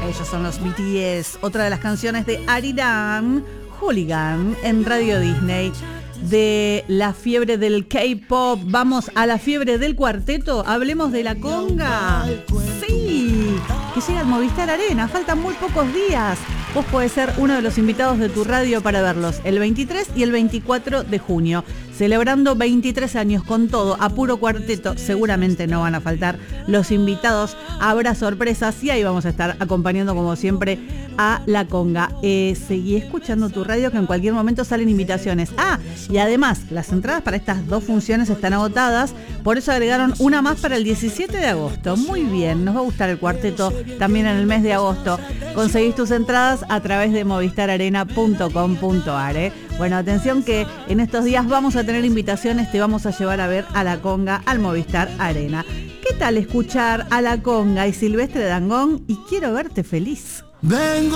Ellos son los BTS. Otra de las canciones de Ariran, Hooligan, en Radio Disney. De la fiebre del K-pop, vamos a la fiebre del cuarteto. Hablemos de la conga. Sí, que llega al Movistar Arena. Faltan muy pocos días. Vos podés ser uno de los invitados de tu radio para verlos el 23 y el 24 de junio. Celebrando 23 años con todo, a puro cuarteto. Seguramente no van a faltar los invitados. Habrá sorpresas y ahí vamos a estar acompañando como siempre a la conga. Seguí escuchando tu radio, que en cualquier momento salen invitaciones. Y además las entradas para estas dos funciones están agotadas. Por eso agregaron una más para el 17 de agosto. Muy bien, nos va a gustar el cuarteto también en el mes de agosto. Conseguís tus entradas a través de movistararena.com.ar. Bueno, atención que en estos días vamos a tener invitaciones, te vamos a llevar a ver a la conga al Movistar Arena. ¿Qué tal escuchar a la conga y Silvestre Dangond y Quiero verte feliz? Vengo